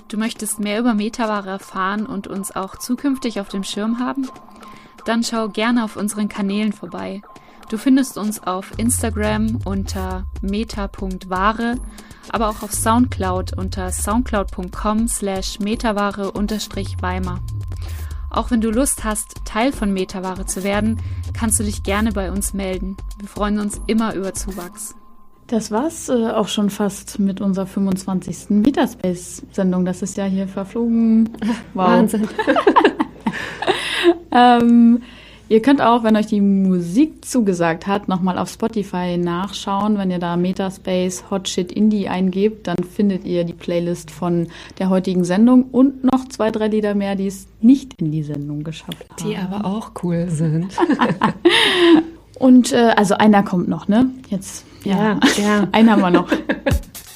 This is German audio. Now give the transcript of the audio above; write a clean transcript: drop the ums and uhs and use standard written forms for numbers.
Du möchtest mehr über Metaware erfahren und uns auch zukünftig auf dem Schirm haben? Dann schau gerne auf unseren Kanälen vorbei. Du findest uns auf Instagram unter meta.ware, aber auch auf Soundcloud unter soundcloud.com/metaware_weimar. Auch wenn du Lust hast, Teil von Metaware zu werden, kannst du dich gerne bei uns melden. Wir freuen uns immer über Zuwachs. Das war's auch schon fast mit unserer 25. Metaspace-Sendung. Das ist ja hier verflogen. Wow. Wahnsinn. Ihr könnt auch, wenn euch die Musik zugesagt hat, nochmal auf Spotify nachschauen. Wenn ihr da Metaspace Hot Shit Indie eingebt, dann findet ihr die Playlist von der heutigen Sendung und noch 2, 3 Lieder mehr, die es nicht in die Sendung geschafft haben. Die aber auch cool sind. Und also einer kommt noch, ne? Jetzt, ja. Einen haben wir noch.